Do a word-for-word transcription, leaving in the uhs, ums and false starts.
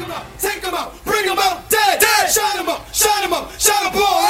Take 'em out, take 'em out, bring 'em out, dead, dead. Shine 'em up, shine 'em up, shine 'em all.